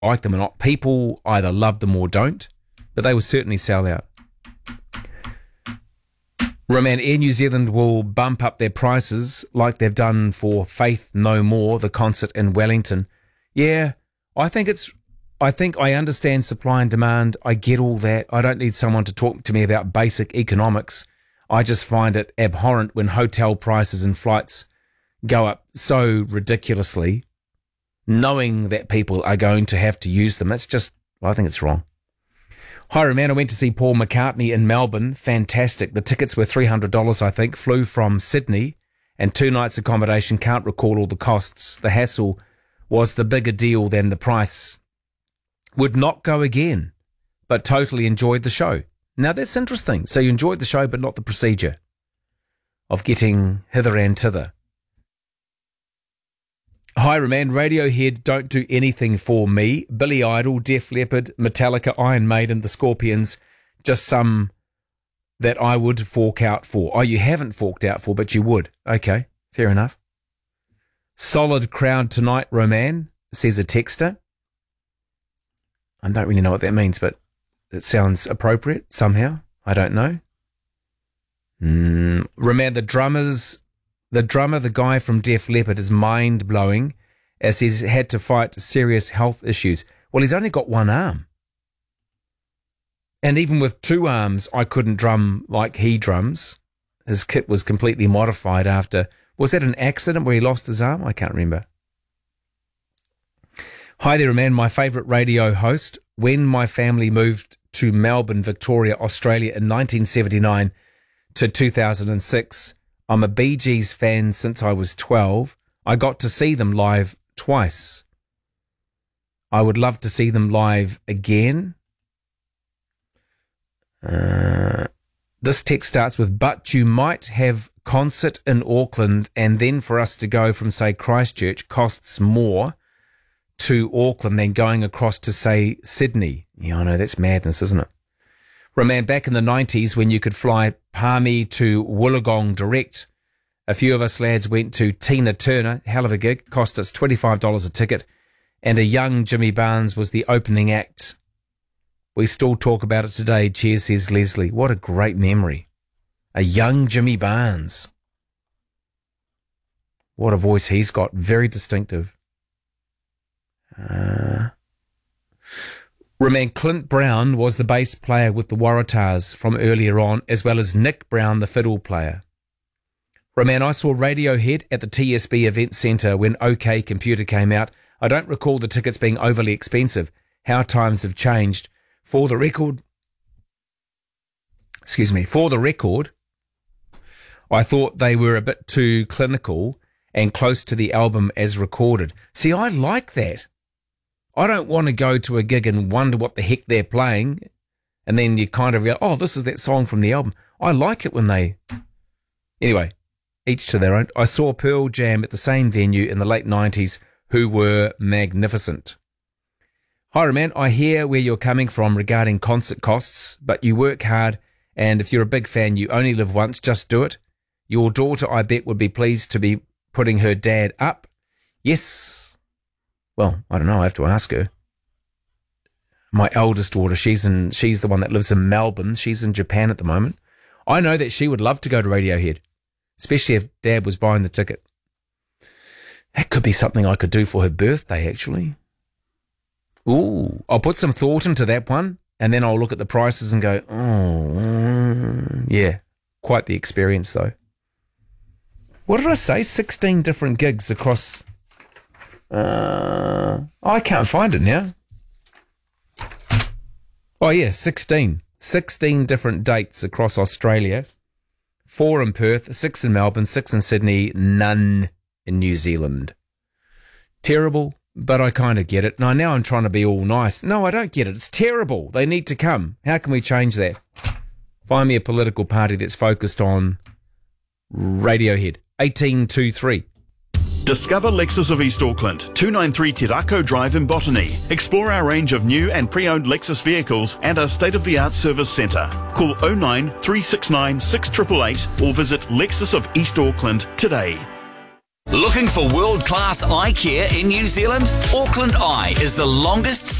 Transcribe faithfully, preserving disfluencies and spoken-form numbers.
like them or not. People either love them or don't, but they will certainly sell out. Roman, Air New Zealand will bump up their prices like they've done for Faith No More, the concert in Wellington. Yeah, I think it's, I think I understand supply and demand. I get all that. I don't need someone to talk to me about basic economics. I just find it abhorrent when hotel prices and flights go up so ridiculously, knowing that people are going to have to use them. That's just, I think it's wrong. Hi, Roman. I went to see Paul McCartney in Melbourne. Fantastic. The tickets were three hundred dollars, I think. Flew from Sydney and two nights accommodation. Can't recall all the costs. The hassle was the bigger deal than the price. Would not go again, but totally enjoyed the show. Now, that's interesting. So you enjoyed the show, but not the procedure of getting hither and thither. Hi, Roman. Radiohead don't do anything for me. Billy Idol, Def Leppard, Metallica, Iron Maiden, The Scorpions, just some that I would fork out for. Oh, you haven't forked out for, but you would. Okay, fair enough. Solid crowd tonight, Roman, says a texter. I don't really know what that means, but it sounds appropriate somehow. I don't know. Mm, Roman, the drummers... The drummer, the guy from Def Leppard, is mind-blowing as he's had to fight serious health issues. Well, he's only got one arm. And even with two arms, I couldn't drum like he drums. His kit was completely modified after... Was that an accident where he lost his arm? I can't remember. Hi there, man. My favourite radio host. When my family moved to Melbourne, Victoria, Australia in nineteen seventy-nine to two thousand six... I'm a Bee Gees fan since I was twelve. I got to see them live twice. I would love to see them live again. Uh, this text starts with, but you might have concert in Auckland and then for us to go from, say, Christchurch costs more to Auckland than going across to, say, Sydney. Yeah, I know, that's madness, isn't it? Roman, back in the nineties when you could fly Palmy to Wollongong direct, a few of us lads went to Tina Turner, hell of a gig, cost us twenty-five dollars a ticket, and a young Jimmy Barnes was the opening act. We still talk about it today, cheers, says Leslie. What a great memory. A young Jimmy Barnes. What a voice he's got, very distinctive. Uh... Roman, Clint Brown was the bass player with the Waratahs from earlier on, as well as Nick Brown, the fiddle player. Roman, I saw Radiohead at the T S B Event Centre when OK Computer came out. I don't recall the tickets being overly expensive. How times have changed. For the record, excuse me, for the record, I thought they were a bit too clinical and close to the album as recorded. See, I like that. I don't want to go to a gig and wonder what the heck they're playing, and then you kind of go, oh, this is that song from the album. I like it when they... Anyway, each to their own. I saw Pearl Jam at the same venue in the late nineties, who were magnificent. Hi, Roman, I hear where you're coming from regarding concert costs, but you work hard, and if you're a big fan, you only live once, just do it. Your daughter, I bet, would be pleased to be putting her dad up. Yes. Well, I don't know. I have to ask her. My eldest daughter, she's in. She's the one that lives in Melbourne. She's in Japan at the moment. I know that she would love to go to Radiohead, especially if Dad was buying the ticket. That could be something I could do for her birthday, actually. Ooh, I'll put some thought into that one, and then I'll look at the prices and go, oh, mm, yeah, quite the experience, though. What did I say? sixteen different gigs across... Uh, I can't find it now. Oh, yeah, sixteen. sixteen different dates across Australia. Four in Perth, six in Melbourne, six in Sydney, none in New Zealand. Terrible, but I kind of get it. Now, now I'm trying to be all nice. No, I don't get it. It's terrible. They need to come. How can we change that? Find me a political party that's focused on Radiohead. eighteen two three. Discover Lexus of East Auckland, two ninety-three Te Rako Drive in Botany. Explore our range of new and pre-owned Lexus vehicles and our state-of-the-art service centre. Call oh nine three six nine six eight eight eight or visit Lexus of East Auckland today. Looking for world-class eye care in New Zealand? Auckland Eye is the longest